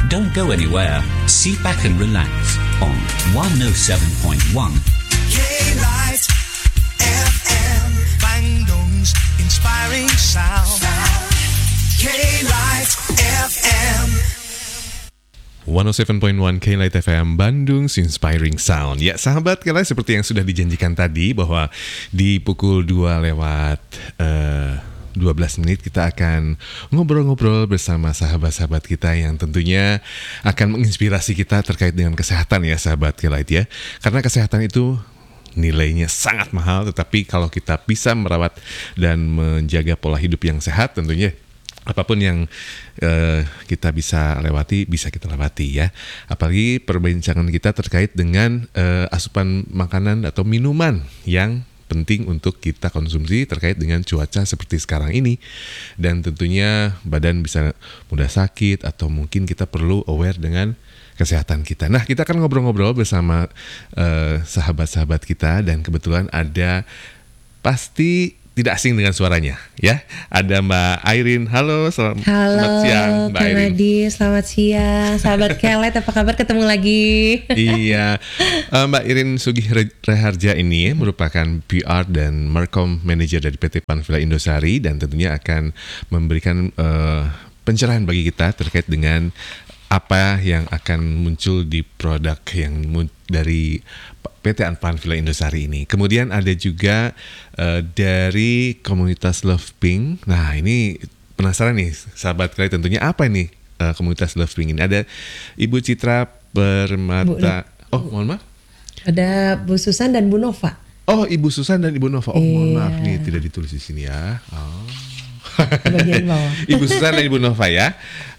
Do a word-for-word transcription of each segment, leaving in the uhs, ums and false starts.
Don't go anywhere. Sit back and relax on one oh seven point one K-Light F M, Bandung's inspiring sound. K-Light F M. one oh seven point one K-Light F M, Bandung's Inspiring Sound. Ya sahabat K-Light, seperti yang sudah dijanjikan tadi bahwa di pukul dua lewat uh, dua belas menit kita akan ngobrol-ngobrol bersama sahabat-sahabat kita yang tentunya akan menginspirasi kita terkait dengan kesehatan ya sahabat K-Light ya. Karena kesehatan itu nilainya sangat mahal, tetapi kalau kita bisa merawat dan menjaga pola hidup yang sehat, tentunya apapun yang uh, kita bisa lewati, bisa kita lewati ya. Apalagi perbincangan kita terkait dengan uh, asupan makanan atau minuman yang penting untuk kita konsumsi terkait dengan cuaca seperti sekarang ini. Dan tentunya badan bisa mudah sakit atau mungkin kita perlu aware dengan kesehatan kita. Nah, kita akan ngobrol-ngobrol bersama uh, sahabat-sahabat kita, dan kebetulan ada, pasti tidak asing dengan suaranya ya. Ada Mbak Airin. Halo, selam, Halo, selamat siang Mbak Airin. Halo, selamat siang. Sahabat K-Light, apa kabar? Ketemu lagi. Iya, uh, Mbak Irin Sugih Reharja ini merupakan P R dan Markom Manager dari P T Panvilla Indosari, dan tentunya akan memberikan uh, pencerahan bagi kita terkait dengan apa yang akan muncul di produk yang mun- dari P T Panvilla Indosari ini. Kemudian ada juga uh, dari komunitas Love Pink. Nah, ini penasaran nih sahabat K-Light, tentunya apa ini uh, komunitas Love Pink ini? Ada Ibu Citra Permata. Bu, oh, mohon maaf. Ada Bu Susan dan Bu Nova. Oh, Ibu Susan dan Ibu Nova. Oh, iya. Mohon maaf nih, tidak ditulis di sini ya. Oh. Bagian bawah. Ibu Susan dan Ibu Nova ya.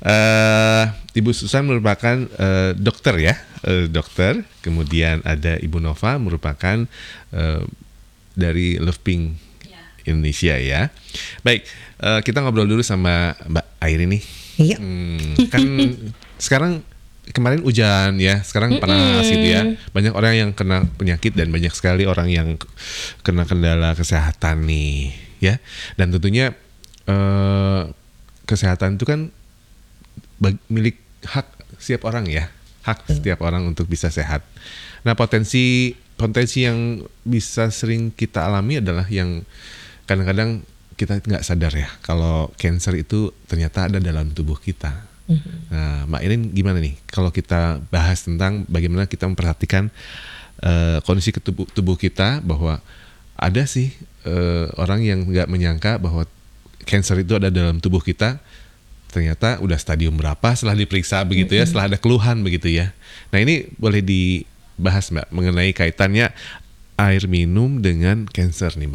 Uh, Ibu Susan merupakan uh, dokter ya, uh, dokter. Kemudian ada Ibu Nova merupakan uh, dari Love Pink Indonesia ya. Baik, uh, kita ngobrol dulu sama Mbak Airin nih. Iya. Hmm, kan sekarang kemarin hujan ya, sekarang panas gitu ya. Banyak orang yang kena penyakit dan banyak sekali orang yang kena kendala kesehatan nih ya. Dan tentunya Uh, kesehatan itu kan bag- milik hak setiap orang ya, hak setiap orang untuk bisa sehat. Nah, potensi potensi yang bisa sering kita alami adalah yang kadang-kadang kita nggak sadar ya, kalau cancer itu ternyata ada dalam tubuh kita. Mm-hmm. Nah, Mbak Irin gimana nih kalau kita bahas tentang bagaimana kita memperhatikan uh, kondisi tubuh, tubuh kita, bahwa ada sih uh, orang yang nggak menyangka bahwa cancer itu ada dalam tubuh kita, ternyata udah stadium berapa setelah diperiksa begitu ya, mm-hmm. setelah ada keluhan begitu ya. Nah, ini boleh dibahas Mbak mengenai kaitannya air minum dengan cancer nih Mbak.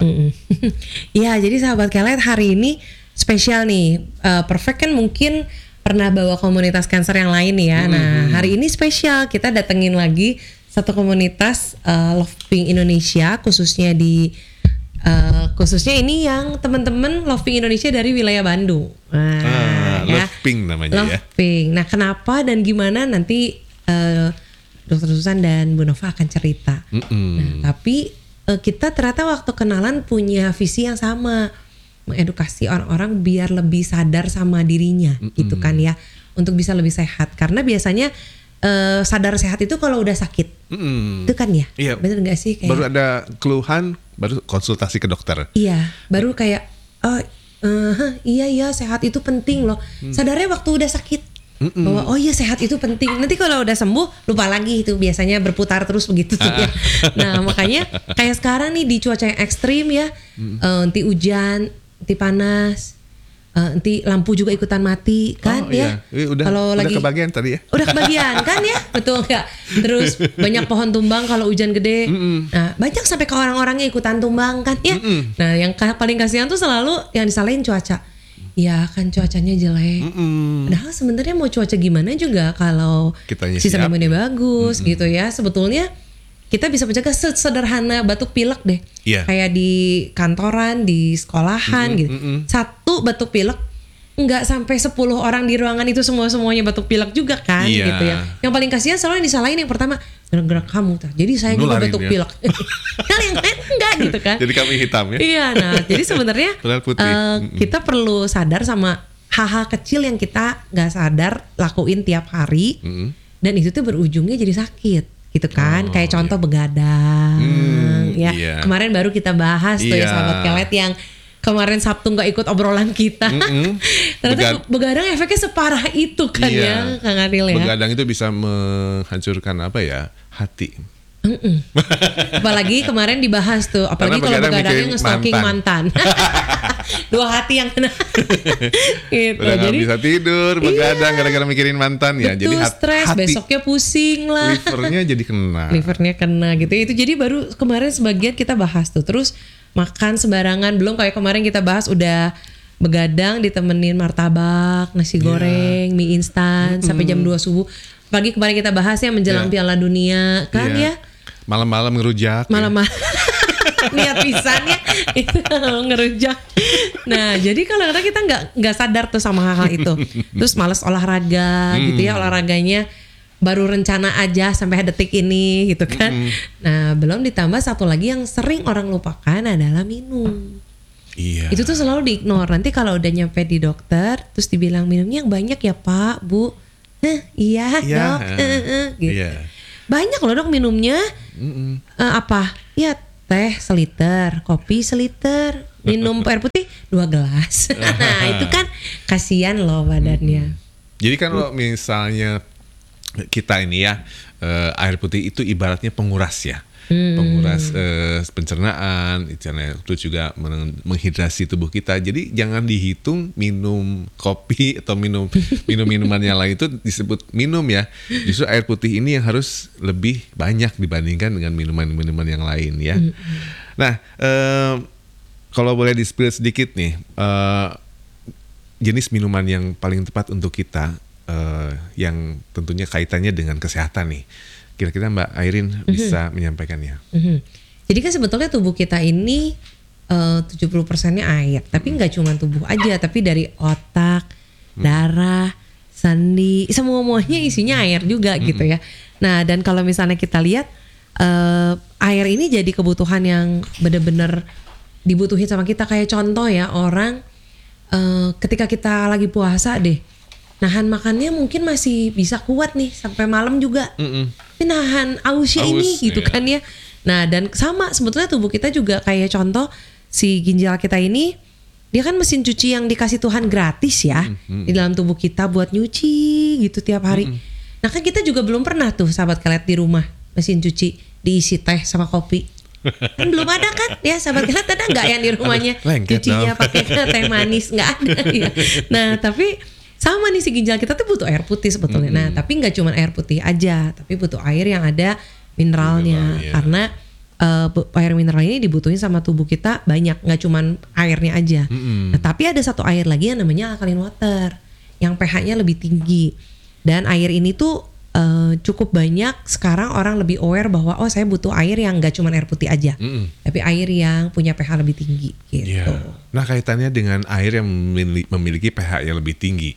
Iya, mm-hmm. Jadi sahabat K-Light, hari ini spesial nih. Uh, Perfect kan mungkin pernah bawa komunitas cancer yang lain ya. Mm-hmm. Nah, hari ini spesial, kita datengin lagi satu komunitas uh, Love Pink Indonesia, khususnya di Uh, khususnya ini yang teman-teman Love Pink Indonesia dari wilayah Bandung. Nah, ah, ya. Love Pink namanya Love ya. Pink. Nah, kenapa dan gimana nanti uh, Dokter Susan dan Bu Nova akan cerita. Nah, tapi uh, kita ternyata waktu kenalan punya visi yang sama, mengedukasi orang-orang biar lebih sadar sama dirinya, Mm-mm. gitu kan ya, untuk bisa lebih sehat. Karena biasanya uh, sadar sehat itu kalau udah sakit, Mm-mm. itu kan ya, iya. Bener nggak sih? Kayak, baru ada keluhan, baru konsultasi ke dokter. Iya, baru kayak oh uh, iya iya sehat itu penting loh. Hmm. Sadarnya waktu udah sakit, Mm-mm. bahwa oh iya sehat itu penting. Nanti kalau udah sembuh lupa lagi, itu biasanya berputar terus begitu tuh ya. Nah, makanya kayak sekarang nih di cuaca yang ekstrim ya, mm. uh, nanti hujan, nanti panas, uh, nanti lampu juga ikutan mati kan. Oh, ya. Iya. Udah, kalau udah lagi kebagian tadi ya. Udah kebagian kan ya, betul nggak? Terus banyak pohon tumbang kalau hujan gede. Mm-mm. Nah, banyak sampai ke orang-orangnya ikutan tumbang kan ya. Mm-mm. Nah, yang paling kasihan tuh selalu yang disalahin cuaca. Ya kan cuacanya jelek. Mm-mm. Padahal sebenarnya mau cuaca gimana juga kalau kitanya sistem imunnya siap. bagus, Mm-mm. gitu ya. Sebetulnya kita bisa mencegah sederhana batuk pilek deh. Yeah. Kayak di kantoran, di sekolahan, Mm-mm. gitu. Mm-mm. Satu batuk pilek, nggak sampai sepuluh orang di ruangan itu semua-semuanya batuk pilek juga kan, iya. gitu ya. Yang paling kasihan selalu yang disalahin yang pertama, gerak-gerak kamu tuh. Jadi saya juga batuk ya. pilek. Kalau yang lain enggak gitu kan. Jadi kami hitam ya. Iya, nah jadi sebenarnya uh, kita perlu sadar sama hal-hal kecil yang kita nggak sadar lakuin tiap hari, Mm-mm. dan itu tuh berujungnya jadi sakit gitu kan. Oh, Kayak contoh iya. begadang, Hmm, ya iya. kemarin baru kita bahas tuh ya Iya. sahabat kelet yang kemarin Sabtu nggak ikut obrolan kita. Mm-mm. Ternyata Begad- begadang efeknya separah itu kan Iya. ya Kang Adil ya. Begadang itu bisa menghancurkan apa ya, hati. Mm-mm. Apalagi kemarin dibahas tuh, apalagi Karena kalau begadang begadangnya mikirin nge-stalking mantan. Dua hati yang kena. Gitu. Udah nggak Jadi bisa tidur, begadang gara-gara mikirin mantan ya. Jadi betul, hat- stres, hati, besoknya pusing lah. livernya jadi kena. Livernya kena gitu. Itu jadi baru kemarin sebagian kita bahas tuh. Terus makan sembarangan, belum kayak kemarin kita bahas udah begadang ditemenin martabak, nasi goreng, mie instan sampai jam dua subuh. Pagi kemarin kita bahas ya menjelang Iya. Piala Dunia kan Iya. ya. Malam-malam ngerujak. Malam ya. niat pisannya itu ngerujak. Nah, jadi kalau kadang kita nggak nggak sadar tuh sama hal-hal itu. Terus malas olahraga gitu ya, olahraganya baru rencana aja sampai detik ini gitu kan. Nah, belum ditambah satu lagi yang sering orang lupakan adalah minum. Iya. Itu tuh selalu diignore. Nanti kalau udah nyampe di dokter terus dibilang minumnya yang banyak ya Pak, Bu. Heh, iya, Iya, Dok. eh, Eh, eh, gitu. iya. Banyak loh Dok minumnya. Mm-mm. Eh, apa? Ya teh seliter, kopi seliter, minum air putih dua gelas. Nah itu kan kasihan loh badannya. Jadi kan kalau misalnya kita ini ya, eh, air putih itu ibaratnya penguras ya. Hmm. Penguras eh, pencernaan, terus juga men- menghidrasi tubuh kita. Jadi jangan dihitung minum kopi atau minum minum minuman yang lain itu disebut minum ya. Justru air putih ini yang harus lebih banyak dibandingkan dengan minuman-minuman yang lain ya. Hmm. Nah, eh, kalau boleh di-spill sedikit nih, eh, jenis minuman yang paling tepat untuk kita, eh, yang tentunya kaitannya dengan kesehatan nih. Kira-kira Mbak Airin bisa menyampaikannya. Mhm. Jadi kan sebetulnya tubuh kita ini eh, tujuh puluh persennya air, tapi nggak cuma tubuh aja, tapi dari otak, darah, sendi, semua-muanya isinya air juga gitu ya. Nah dan kalau misalnya kita lihat eh, air ini jadi kebutuhan yang benar-benar dibutuhin sama kita. Kayak contoh ya, orang eh, ketika kita lagi puasa deh, nahan makannya mungkin masih bisa kuat nih sampai malam juga. Mm-mm. Tapi nahan ausnya Aus, ini gitu iya. kan ya. Nah dan sama sebetulnya tubuh kita juga kayak contoh si ginjal kita ini, dia kan mesin cuci yang dikasih Tuhan gratis ya di dalam tubuh kita buat nyuci gitu tiap hari. Nah kan kita juga belum pernah tuh sahabat kelet di rumah mesin cuci diisi teh sama kopi. Kan belum ada kan ya sahabat kelet, ada nggak yang di rumahnya Aduh, lengket cucinya dong. pakai teh manis, nggak ada ya. Nah tapi sama nih si ginjal kita tuh butuh air putih sebetulnya. Nah tapi nggak cuma air putih aja, tapi butuh air yang ada mineralnya. Mineral, iya. Karena uh, bu- air mineral ini dibutuhin sama tubuh kita banyak, nggak cuma airnya aja. Nah tapi ada satu air lagi yang namanya alkaline water, yang pH-nya lebih tinggi. Dan air ini tuh uh, cukup banyak sekarang orang lebih aware bahwa oh saya butuh air yang nggak cuma air putih aja, Mm-mm. tapi air yang punya pH lebih tinggi gitu. Iya. Nah kaitannya dengan air yang memili- memiliki pH yang lebih tinggi.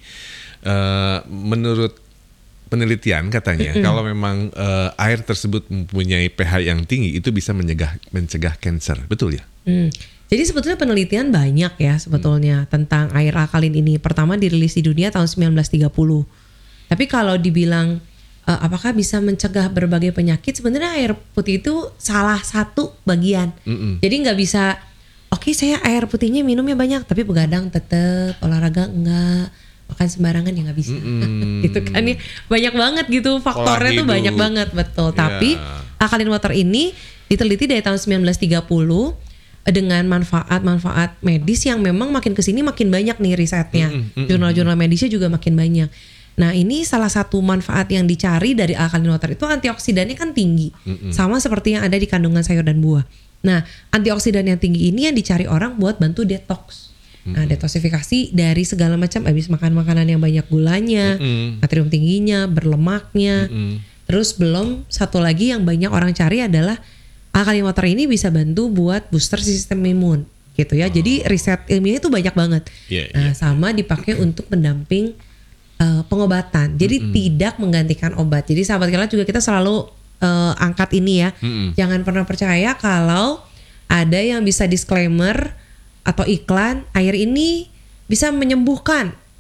Eh, menurut penelitian katanya kalau memang eh, air tersebut mempunyai pH yang tinggi itu bisa mencegah mencegah kanker, betul ya? Hmm. Jadi sebetulnya penelitian banyak ya sebetulnya tentang air alkalin ini. Pertama dirilis di dunia tahun sembilan belas tiga puluh. Tapi kalau dibilang eh, apakah bisa mencegah berbagai penyakit, sebenarnya air putih itu salah satu bagian. Mm-mm. Jadi nggak bisa, oke saya air putihnya minumnya banyak, tapi begadang tetap, olahraga enggak, makan sembarangan ya nggak bisa. Gitu kan ya. Banyak banget gitu faktornya tuh hidup. banyak banget, betul. Iya. Tapi alkaline water ini diteliti dari tahun sembilan belas tiga puluh dengan manfaat-manfaat medis yang memang makin kesini makin banyak nih risetnya. Jurnal-jurnal medisnya juga makin banyak. Nah ini salah satu manfaat yang dicari dari alkaline water itu antioksidannya kan tinggi. Sama seperti yang ada di kandungan sayur dan buah. Nah antioksidan yang tinggi ini yang dicari orang buat bantu detox. Nah detoksifikasi dari segala macam, habis makan makanan yang banyak gulanya, Mm-mm. natrium tingginya, berlemaknya. Mm-mm. Terus belum satu lagi yang banyak orang cari adalah alkaline water ini bisa bantu buat booster sistem imun gitu ya. Jadi riset ilmiah itu banyak banget. Iya, Nah iya. sama dipakai untuk pendamping uh, pengobatan. Jadi tidak menggantikan obat. Jadi sahabat kita juga kita selalu uh, angkat ini ya. Mm-mm. Jangan pernah percaya kalau ada yang bisa disclaimer atau iklan air ini bisa menyembuhkan.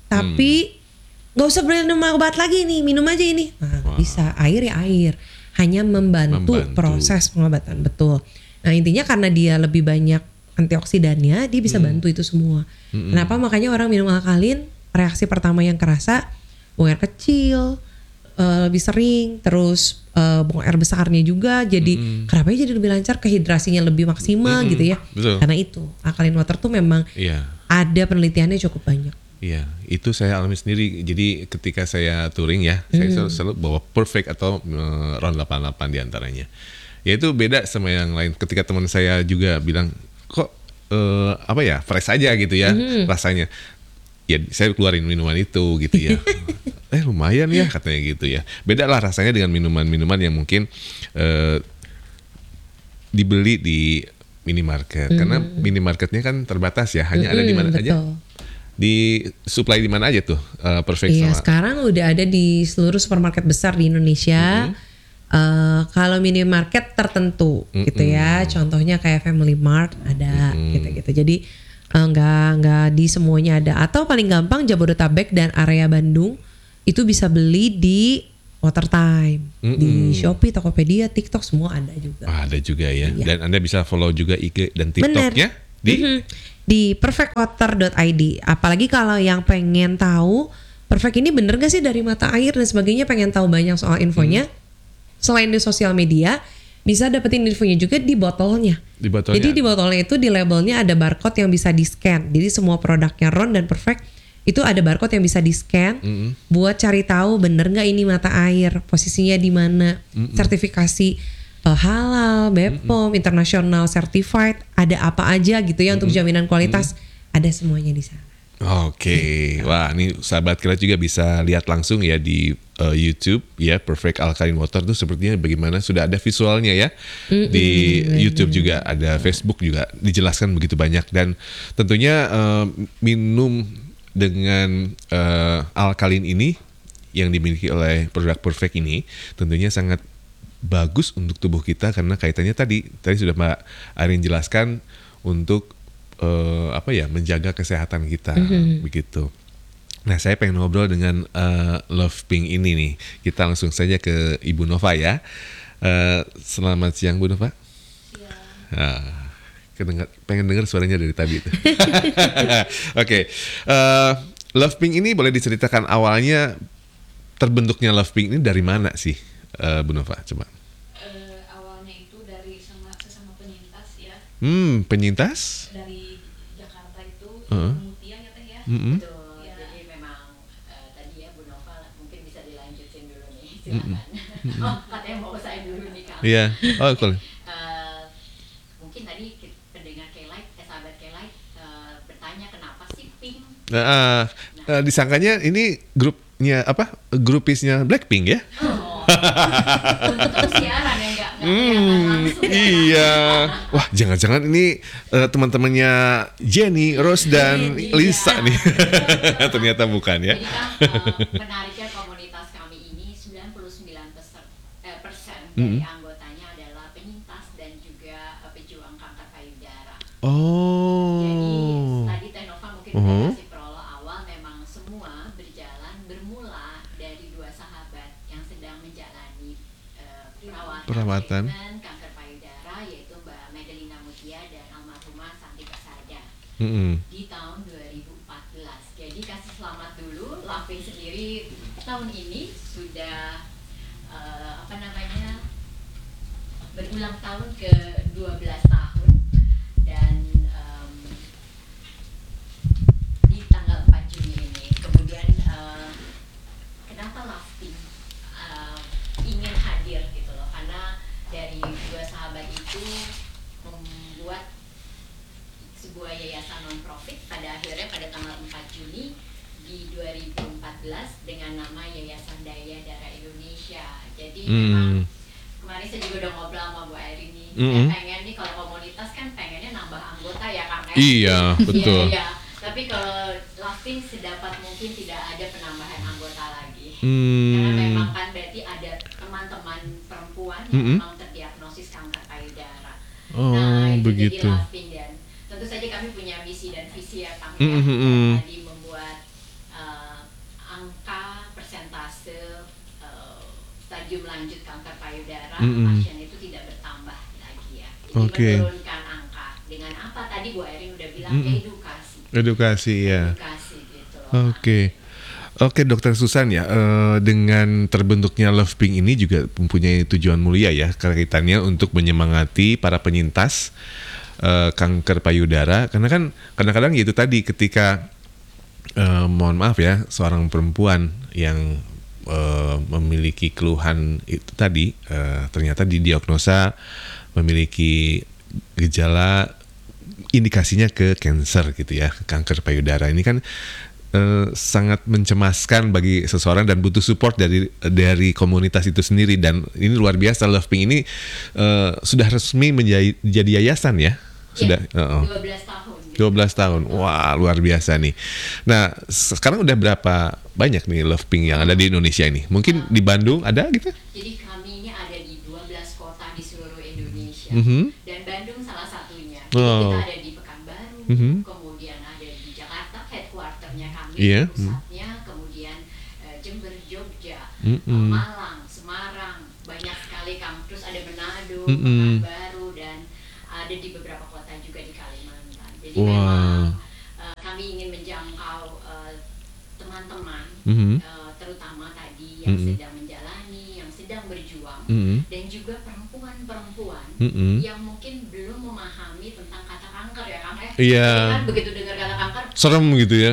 tapi nggak usah beli minum obat lagi nih, minum aja ini. Nah, Wow. bisa, air ya air, hanya membantu, Membantu. proses pengobatan, betul. Nah intinya karena dia lebih banyak antioksidannya, dia bisa bantu itu semua. Kenapa makanya orang minum alkalin, reaksi pertama yang kerasa buang air kecil, eh, lebih sering, terus eh, buang air besarnya juga, jadi kenapa jadi lebih lancar, kehidrasinya lebih maksimal Mm-mm. gitu ya. Betul. Karena itu alkaline water tuh memang Iya. ada penelitiannya cukup banyak. Iya, itu saya alami sendiri. Jadi ketika saya touring ya, saya selalu, selalu bawa perfect atau uh, round delapan puluh delapan diantaranya. Ya itu beda sama yang lain. Ketika teman saya juga bilang, kok uh, apa ya, fresh aja gitu ya rasanya. Ya saya keluarin minuman itu gitu ya. eh lumayan ya katanya gitu ya. Beda lah rasanya dengan minuman-minuman yang mungkin uh, dibeli di minimarket. Karena minimarketnya kan terbatas ya, hanya ada di mana Mm-mm, aja. betul. Di supply di mana aja tuh uh, perfect Iya, sama sekarang udah ada di seluruh supermarket besar di Indonesia. Eh, kalau minimarket tertentu gitu ya, contohnya kayak Family Mart ada gitu-gitu. Jadi eh, nggak nggak di semuanya ada. Atau paling gampang Jabodetabek dan area Bandung itu bisa beli di Watertime, di Shopee, Tokopedia, TikTok semua ada juga. Ah, ada juga ya. Iya. Dan Anda bisa follow juga I G dan Bener. TikToknya di Mhm. di perfect water dot i d. Apalagi kalau yang pengen tahu Perfect ini bener gak sih dari mata air dan sebagainya, pengen tahu banyak soal infonya. Selain di sosial media, bisa dapetin infonya juga di botolnya. Di botolnya Jadi di ada. botolnya itu di labelnya ada barcode yang bisa di scan. Jadi semua produknya Ron dan Perfect itu ada barcode yang bisa di scan buat cari tahu bener nggak ini mata air, posisinya di mana, sertifikasi uh, halal, B P O M, international certified, ada apa aja gitu ya untuk jaminan kualitas, ada semuanya di sana. Oke, wah ini sahabat kita juga bisa lihat langsung ya di uh, YouTube ya, Perfect Alkaline Water tuh sepertinya bagaimana, sudah ada visualnya ya. Di YouTube juga ada, Facebook juga dijelaskan begitu banyak, dan tentunya uh, minum dengan uh, alkalin ini yang dimiliki oleh produk Perfect ini tentunya sangat bagus untuk tubuh kita karena kaitannya tadi tadi sudah Mbak Arin jelaskan untuk uh, apa ya, menjaga kesehatan kita begitu. Nah, saya pengen ngobrol dengan uh, Love Pink ini nih. Kita langsung saja ke Ibu Nova ya. Uh, selamat siang Bu Nova. Iya. Ah, kedengar, pengen dengar suaranya dari tadi itu. Oke, uh, Love Pink ini boleh diceritakan awalnya terbentuknya Love Pink ini dari mana sih, uh, Bu Nova? Coba. Eh, awalnya itu dari sama sesama penyintas ya, Hmm, penyintas? dari Jakarta itu Heeh. kemudian ya teh ya. Mm-mm. Betul, Ya. jadi memang eh, tadi ya Bu Nova mungkin bisa dilanjutin dulu nih, silakan. Oh, katanya mau saya dulu nih Kak. Iya. Oh, cool. Eh, mungkin tadi ki- pendengar K-Light, eh, sahabat K-Light eh, bertanya kenapa sih Pink? Nah, uh, uh, disangkanya ini grupnya apa? Grupisnya Blackpink ya? Oh, untung siaran ya nggak nggak kelihatan langsung. ya. Iya. Wah, jangan-jangan ini uh, teman-temannya Jenny, Rose dan Iya. Lisa nih. Ternyata bukan ya. Jadi kan eh, menariknya komunitas kami ini sembilan puluh sembilan persen, eh, persen dari anggotanya adalah penyintas dan juga eh, pejuang kanker payudara. Jadi Oh. tadi Teh Nova mungkin Uh-huh. udah kasih prolog awal, memang semua berjalan bermula dari dua sahabat yang sedang menjalani eh, perawatan, Perawatan. treatment kanker payudara, yaitu Mbak Medelina Mutia dan almarhumah Santi Persada Mm-mm. di tahun dua ribu empat belas. Jadi kasih selamat dulu, Laving sendiri tahun ini sudah eh, apa namanya berulang tahun ke dua belas tahun, dan em, di tanggal empat Juni ini kemudian eh, kenapa Laving eh, ingin hadir gitu loh, karena dari dua sahabat itu membuat sebuah yayasan non-profit pada akhirnya pada tanggal empat Juni di dua ribu empat belas dengan nama Yayasan Daya Darah Indonesia. Jadi Hmm. memang kemarin saya juga udah ngobrol sama Bu Airin nih, Mm-mm. saya pengen nih kalau komunitas kan pengennya nambah anggota ya Kang. ya? Iya, betul. Iya, iya. Tapi kalau Laving sedapat mungkin tidak ada penambahan anggota lagi. Hmm. Karena memang kan berarti ada teman-teman perempuan yang Mm-mm. memang terdiagnosis kanker payudara. Oh, nah, itu begitu. jadi Laving, dan tentu saja kami punya misi dan visi ya Kang, ya. Mm-mm. Tadi membuat uh, persentase uh, stadium lanjut kanker payudara Mm-mm. pasien itu tidak bertambah lagi ya. Jadi Oke. menurunkan angka. Dengan apa tadi Bu Erin udah bilang Mm-mm. edukasi. Edukasi ya. Edukasi gitu loh. Oke. Oke, Dokter Susan ya, eh, dengan terbentuknya Love Pink ini juga mempunyai tujuan mulia ya, kaitannya untuk menyemangati para penyintas eh, kanker payudara, karena kan kadang-kadang ya itu tadi ketika eh, mohon maaf ya, seorang perempuan yang eh, memiliki keluhan itu tadi eh, ternyata didiagnosa memiliki gejala indikasinya ke cancer gitu ya, kanker payudara. Ini kan eh, sangat mencemaskan bagi seseorang dan butuh support dari dari komunitas itu sendiri, dan ini luar biasa Love Pink ini eh, sudah resmi menjadi jadi yayasan ya. Sudah Ya, eh, oh. dua belas tahun. Gitu. dua belas tahun. Wah, luar biasa nih. Nah, sekarang udah berapa banyak nih Love Pink yang ada di Indonesia ini? Mungkin di Bandung ada gitu? Jadi kami ini ada di dua belas kota di seluruh Indonesia. Mhm. Dan Bandung salah satunya. Oh. Kita ada di Pekanbaru, Mhm. kemudian ada di Jakarta, headquarternya kami, Iya. pusatnya, kemudian eh, Jember, Jogja, Mhm. eh, Malang, Semarang, banyak sekali kami. Terus ada Manado, Mhm. Pekanbaru, dan ada di beberapa kota juga di Kalimantan. Jadi Wow. memang eh, kami ingin menjangkau eh, teman-teman, Mhm. eh, terutama tadi yang Mhm. sedang menjalani, yang sedang berjuang, Mhm. dan juga perempuan-perempuan Mhm. yang mungkin belum memahami tentang kata kanker ya Kang ya. Iya. Jadi kan begitu dengar kata kanker, Serem gitu ya?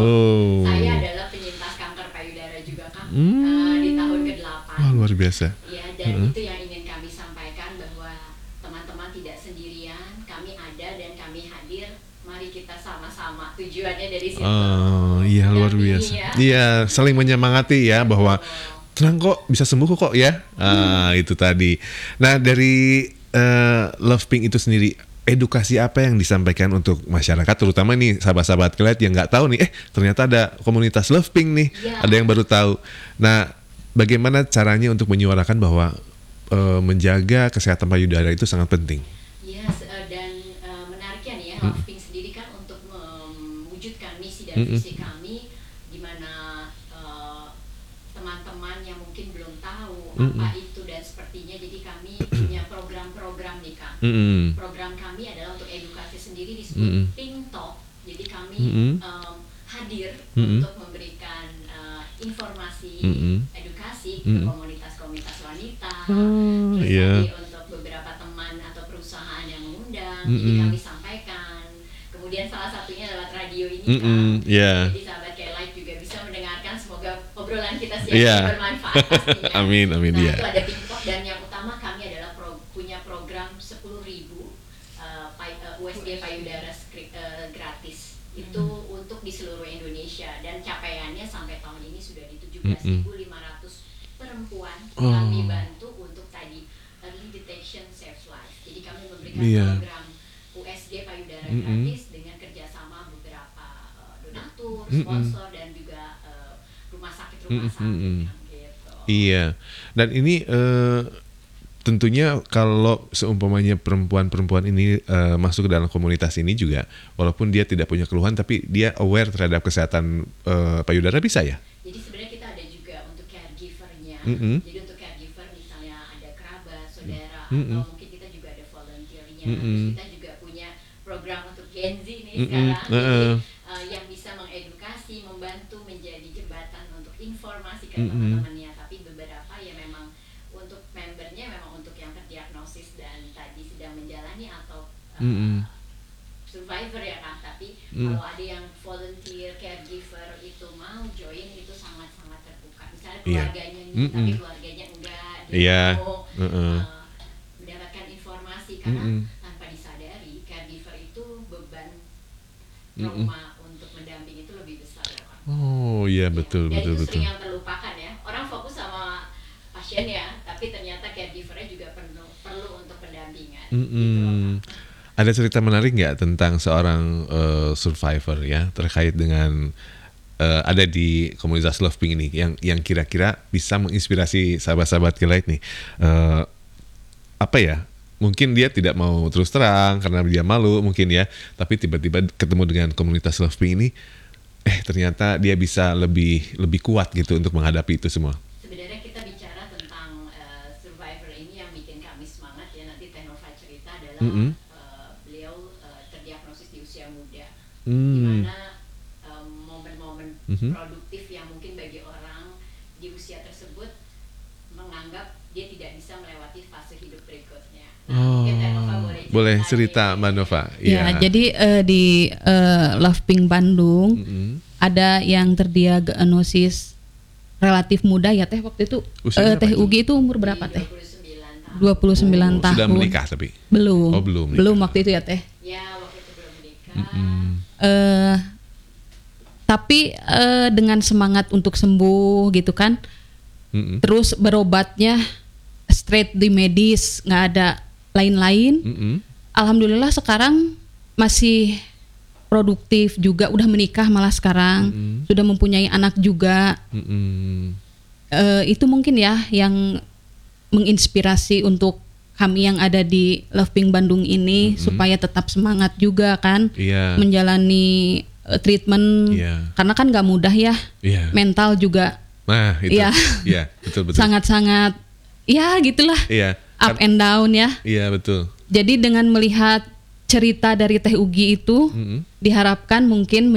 oh, saya adalah penyintas kanker payudara juga Kang, Hmm. eh, di tahun kedelapan. Wah, luar biasa. Ya, dan Mhm. itu yang ingin kami sampaikan bahwa teman-teman tidak sendirian, kami ada dan kami hadir. Mari kita sama-sama, tujuannya dari situ. Oh, iya luar Mendampingi biasa. ya. Iya, saling menyemangati ya bahwa tenang kok, bisa sembuh kok ya. Ah, itu tadi. Nah, dari eh, Love Pink itu sendiri, edukasi apa yang disampaikan untuk masyarakat, terutama nih sahabat-sahabat Kelight yang nggak tahu nih, eh ternyata ada komunitas Love Pink nih, Ya. ada yang baru tahu. Nah, bagaimana caranya untuk menyuarakan bahwa eh, menjaga kesehatan payudara itu sangat penting? Yes, eh, dan eh, menariknya nih ya, Hmm. Love Pink sendiri kan untuk mewujudkan misi dan Mm-mm. visi kami, di mana eh, teman-teman yang mungkin belum tahu Mm-mm. apa itu dan sepertinya, jadi kami punya program-program nih Kang. Mm-mm. Program kami adalah untuk edukasi sendiri disebut Mm-mm. Pink Talk. Jadi kami Mm-mm. em, hadir Mm-mm. untuk memberikan eh, informasi, Mm-mm. edukasi ke Mm-mm. komunitas-komunitas wanita, Oh, terus iya. nanti untuk beberapa teman atau perusahaan yang mengundang, jadi Mm-mm. kami sampaikan. Kemudian salah satunya lewat radio ini Mm-mm, Kang. iya. Jadi sahabat Kelight juga bisa mendengarkan, semoga obrolan kita siang Iya. ini bermanfaat pastinya. Amin, amin, Nah, iya. itu ada Pink Talk, dan yang utama kami adalah pro- punya program sepuluh ribu uh, pay- uh, U S G payudara skri- uh, gratis. Itu untuk di seluruh Indonesia, dan capaiannya sampai tahun ini sudah di tujuh belas ribu lima ratus perempuan Oh. kami bantu untuk tadi early detection saves life. Jadi kami memberikan Iya. program U S G payudara Mm-mm. gratis dengan kerjasama beberapa uh, donatur, Mm-mm. sponsor, dan juga uh, rumah sakit-rumah sakit. Mm-mm. Gitu. Iya, dan ini eh, tentunya kalau seumpamanya perempuan-perempuan ini eh, masuk ke dalam komunitas ini juga, walaupun dia tidak punya keluhan, tapi dia aware terhadap kesehatan eh, payudara, bisa ya? Jadi sebenarnya kita ada juga untuk caregiver-nya. Mm-mm. Jadi untuk caregiver misalnya ada kerabat, saudara, Mm-mm. atau mungkin kita juga ada volunteer-nya. Mm-mm. Terus kita juga punya program untuk Gen Z nih Mm-mm. sekarang. Jadi Uh-uh. uh, yang bisa mengedukasi, membantu menjadi jembatan untuk informasi ke Mm-mm. teman-temannya. Tapi beberapa ya memang untuk membernya memang untuk yang terdiagnosis dan tadi sedang menjalani atau uh, Mm-mm. survivor ya Kang. Tapi Mm. kalau ada yang volunteer, caregiver itu mau join, itu sangat-sangat terbuka. Misalnya Iya. keluarganya nih, Mm-mm. tapi keluarganya enggak, dia Iya. mau Uh-uh. uh, mendapatkan informasi, karena Mm-mm. tanpa disadari caregiver itu beban Mm-mm. trauma untuk mendampingi itu lebih besar ya Kang. Oh iya, Ya, betul, dan betul, itu betul. sering yang terlupakan ya. Orang fokus sama pasien ya, tapi ternyata caregivernya juga perlu perlu untuk pendampingan. Gitu loh, Mm-mm. Kang. Ada cerita menarik nggak tentang seorang eh, survivor ya, terkait dengan eh, ada di komunitas Love Pink ini yang yang kira-kira bisa menginspirasi sahabat-sahabat Kelight nih. Eh, apa ya? Mungkin dia tidak mau terus terang karena dia malu mungkin ya, tapi tiba-tiba ketemu dengan komunitas Love Pink ini, eh ternyata dia bisa lebih lebih kuat gitu untuk menghadapi itu semua. Sebenarnya kita bicara tentang uh, survivor ini yang bikin kami semangat ya. Nanti Tenova cerita adalah Mm-mm. uh, beliau uh, terdiagnosis di usia muda, Hmm. di mana um, momen-momen Mhm. produktif yang mungkin bagi orang di usia tersebut menganggap dia tidak bisa melewati fase hidup berikutnya. Nah, Oh, mungkin Tenova boleh boleh cerita cerita ini. Mbak Nova. Ya, jadi eh, di eh, Love Pink Bandung Mm-mm. ada yang terdiagnosis relatif muda ya teh waktu itu. Usia Eh, berapa teh itu? Ugi itu umur berapa Di teh? dua puluh sembilan tahun. dua puluh sembilan Oh, tahun. sudah menikah tapi. Belum. Oh, belum menikah. Belum waktu itu ya teh. Ya, waktu itu belum menikah. Mm-mm. Eh tapi eh, dengan semangat untuk sembuh gitu kan. Mm-mm. Terus berobatnya straight di medis, nggak ada lain-lain. Mm-mm. Alhamdulillah sekarang masih produktif juga, udah menikah malah sekarang, Mm-mm. sudah mempunyai anak juga. Mm-mm. Eh, itu mungkin ya yang menginspirasi untuk kami yang ada di Love Pink Bandung ini supaya tetap semangat juga kan Iya. menjalani eh, treatment Iya. karena kan nggak mudah ya, Iya. mental juga Nah, itu. Iya. Iya, betul betul. sangat-sangat ya gitulah Iya. up Kan- and down ya. Iya, betul. Jadi dengan melihat cerita dari Teh Ugi itu Mm-mm. diharapkan mungkin